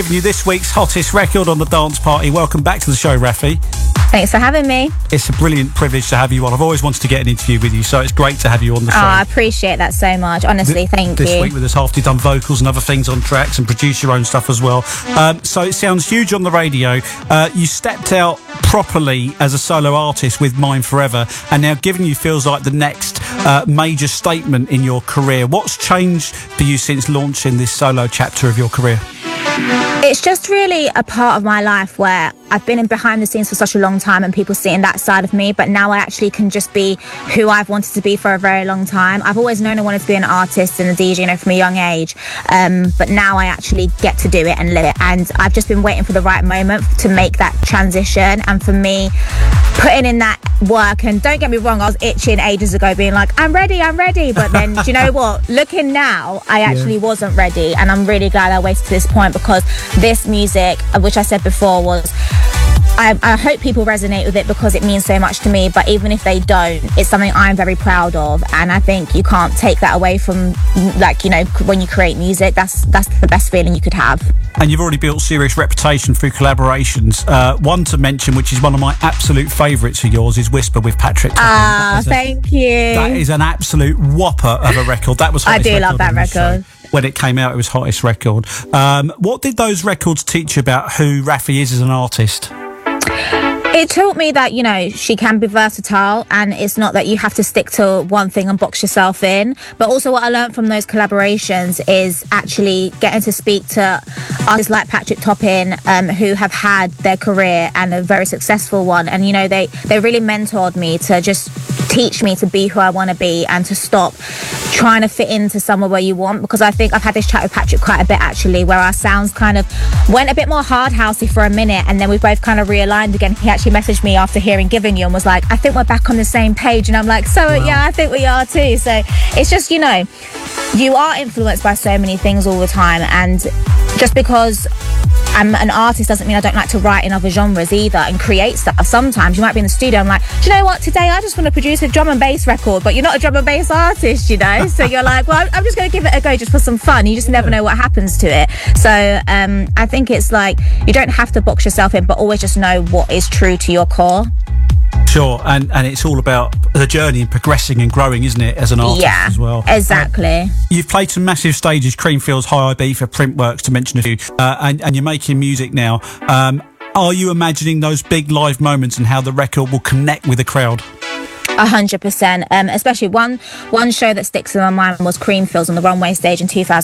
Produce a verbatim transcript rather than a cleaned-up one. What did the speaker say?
Giving you this week's hottest record on the dance party. Welcome back to the show, Raffi. Thanks for having me. It's a brilliant privilege to have you on. I've always wanted to get an interview with you, so it's great to have you on the show. Oh, I appreciate that so much. Honestly, Th- thank this you. This week with us after you've done vocals and other things on tracks and produce your own stuff as well. Um, so it sounds huge on the radio. Uh, you stepped out properly as a solo artist with Mine Forever, and now Giving You feels like the next uh, major statement in your career. What's changed for you since launching this solo chapter of your career? It's just really a part of my life where I've been in behind the scenes for such a long time and people seeing that side of me, but now I actually can just be who I've wanted to be for a very long time. I've always known I wanted to be an artist and a D J, you know, from a young age, um, but now I actually get to do it and live it, and I've just been waiting for the right moment to make that transition. And for me, putting in that work, and don't get me wrong, I was itching ages ago being like, I'm ready, I'm ready, but then do you know what, looking now, I actually yeah. wasn't ready, and I'm really glad I waited to this point, because this music, which I said before, was I, I hope people resonate with it because it means so much to me, but even if they don't, it's something I'm very proud of, and I think you can't take that away from, like, you know, when you create music, that's that's the best feeling you could have. And you've already built serious reputation through collaborations. Uh, one to mention, which is one of my absolute favourites of yours, is Whisper with Patrick. Ah, thank a, you. That is an absolute whopper of a record. That was I do love that record. When it came out, it was hottest record. Um, what did those records teach you about who Raffi is as an artist? It taught me that, you know, she can be versatile, and it's not that you have to stick to one thing and box yourself in. But also what I learned from those collaborations is actually getting to speak to artists like Patrick Topping, um, who have had their career and a very successful one. And, you know, they, they really mentored me to just teach me to be who I want to be and to stop trying to fit into somewhere where you want. Because I think I've had this chat with Patrick quite a bit, actually, where our sounds kind of went a bit more hard housey for a minute, and then we both kind of realigned again. He actually messaged me after hearing Giving You and was like, I think we're back on the same page. And I'm like, so wow. yeah, I think we are too. So it's just, you know, you are influenced by so many things all the time, and just because I'm an artist doesn't mean I don't like to write in other genres either and create stuff. Sometimes you might be in the studio, I'm like, do you know what, today I just want to produce a drum and bass record, but you're not a drum and bass artist, you know, so you're like, well, I'm just going to give it a go just for some fun. You just never know what happens to it. So um, I think it's like, you don't have to box yourself in, but always just know what is true to your core. Sure, and, and it's all about the journey and progressing and growing, isn't it, as an artist yeah, as well? Exactly. Uh, you've played some massive stages, Creamfields, High Ibiza, Printworks, to mention a few, uh, and, and you're making music now. Um, are you imagining those big live moments and how the record will connect with the crowd? A hundred percent. Um, especially one one show that sticks in my mind was Creamfields on the Runway stage in two thousand